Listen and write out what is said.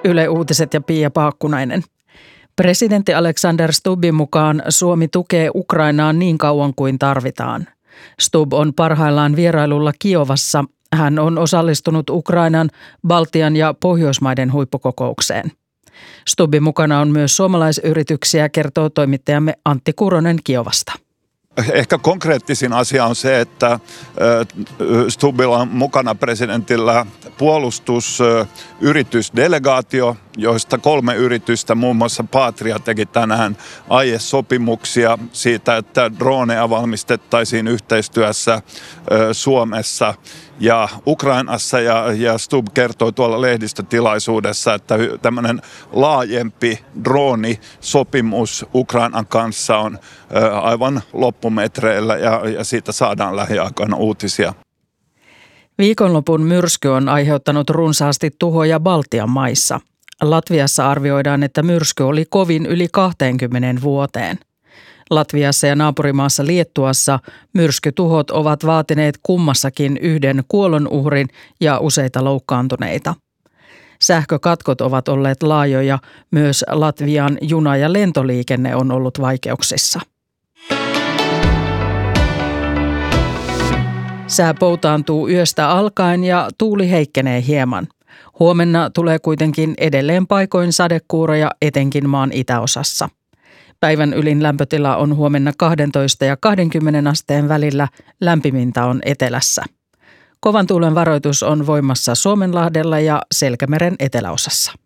Yle Uutiset ja Pia Paakkunainen. Presidentti Alexander Stubbin mukaan Suomi tukee Ukrainaa niin kauan kuin tarvitaan. Stubb on parhaillaan vierailulla Kiovassa. Hän on osallistunut Ukrainan, Baltian ja Pohjoismaiden huippukokoukseen. Stubbin mukana on myös suomalaisyrityksiä, kertoo toimittajamme Antti Kuronen Kiovasta. Ehkä konkreettisin asia on se, että Stubbilla on mukana presidentillä puolustusyritysdelegaatio, joista 3 yritystä, muun muassa Patria, teki tänään aiesopimuksia siitä, että droneja valmistettaisiin yhteistyössä Suomessa ja Ukrainassa. Ja Stubb kertoi tuolla lehdistötilaisuudessa, että tämmöinen laajempi droonisopimus Ukrainan kanssa on aivan loppumetreillä ja siitä saadaan lähiaikoina uutisia. Viikonlopun myrsky on aiheuttanut runsaasti tuhoja Baltian maissa. Latviassa arvioidaan, että myrsky oli kovin yli 20 vuoteen. Latviassa ja naapurimaassa Liettuassa myrskytuhot ovat vaatineet kummassakin 1 kuolonuhrin ja useita loukkaantuneita. Sähkökatkot ovat olleet laajoja, myös Latvian juna- ja lentoliikenne on ollut vaikeuksissa. Sää poutaantuu yöstä alkaen ja tuuli heikkenee hieman. Huomenna tulee kuitenkin edelleen paikoin sadekuuroja etenkin maan itäosassa. Päivän ylin lämpötila on huomenna 12 ja 20 asteen välillä, lämpimintä on etelässä. Kovan tuulen varoitus on voimassa Suomenlahdella ja Selkämeren eteläosassa.